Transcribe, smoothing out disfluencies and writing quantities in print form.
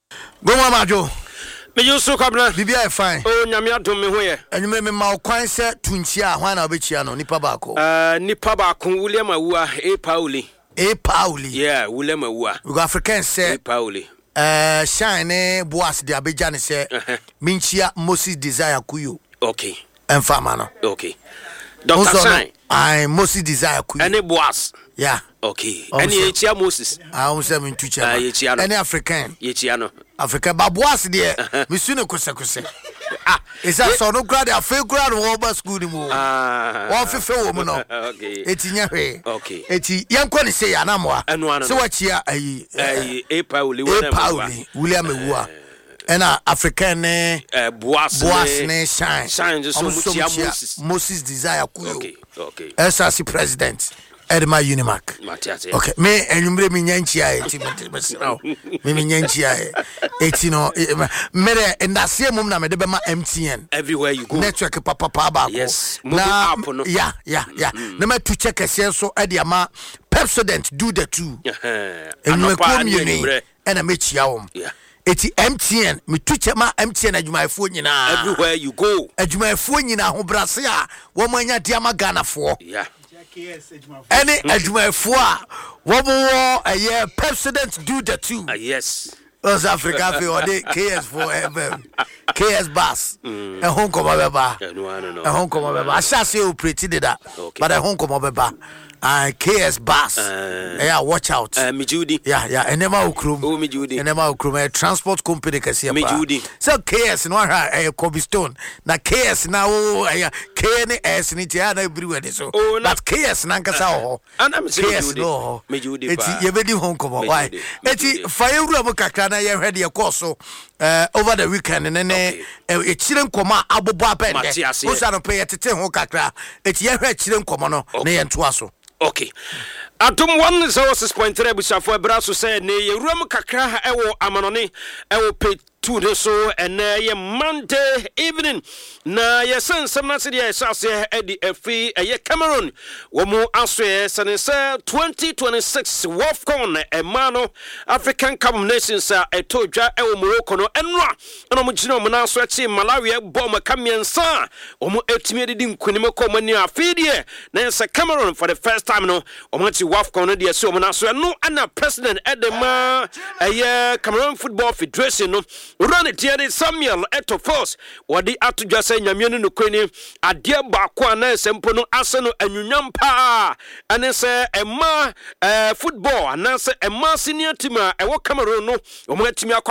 Go Majo. Me you so kabna. Bibia fine. Oh nyame adom me ho ye. Enyume me ma kwan se tunchia hwan na obechia no nipa baako. Nipa baako William Awua Pauli. Pauli. Yeah, William Awua. We go African say Pauli. Shine Boas de Abeja ne say Minchia Moses Desire Kuyo. Okay. Enfama no. Okay. Dr. Shine. I Moses Desire Kuyo. Any Boas. Yeah. Okay. Any Echia Moses. I want say Mintucha. Any African. Echia no. Africa Baboas de me sune kose. Is that so no grad a fair grad over school ni mo. One fefe wo mo no. Okay. Etinya hwe. Okay. Eti yankwa ni say anamwa. So wachia ayi Pauli William Awua. Ena African Boas ne Shine just so Moses Desire Kuyo. Okay. SRC president Edma Unimark. Okay, me enyumre mi nyanchia eti mesrawo. Me nyanchia eti no mere ndase mum na me de be ma MTN. Everywhere you go. Network papa ba. Yes. Na app no. Yeah. Na me to check ese so e de ama Pepsodent do the two. Enwe kom yini ena me chia wom. Yeah. Eti MTN me to check ma MTN adwumayefo nyina. Everywhere you go. Adwumayefo nyina ho brase a wo manya de ama Ghana fo. Yeah. Any adwumayefo a wo mo Pepsodent do the two. Yes. South Africa for the KS4 KS Bass. And home come over. And home come over. I shall say pretty did that. But a home come over. KS Bass. Yeah, watch out. Me Judy. Yeah. And never ukrum. Oh, me Judy. And never ukrum. Transport company can see me Judy. So KS no Kobe Stone. Na KS now KNS ni tiana everywhere so. But KS nankasa ho. And I'm KS no. Me Judy. Eti ye bedi home come why? Eti fire ru kakra na ye hwede ye course over the weekend and then e chire nkoma abobo apende. Osa no pay tete ho kakra. Eti ye hwe chire nkoma no na ye ntoa so. Okay. Atom 106.3 busafo ebraso say ne yewuram kakra ewo amanone ewo pe to so and Monday evening na yesen semna se dia sase edi afi Cameroon wo mu aswe sense 2026 WAFCON emano African Cup of Nations etodwa ewo Morocco no enra no mo gina mo na so achi Malawi bo makamiensa wo mu etimi didi nkunimo ko mani afi die na yesa Cameroon for the first time no wo mo WAFCON no dia so mo na so no ana president edema Cameroon Football Federation no run it here Samuel Etofos wadi atudwa se nyamenu no kwani ade baako ana sempo no ase no anwunyam pa ane se ema football ana se ema senior team e wo Cameroon no o mo atimi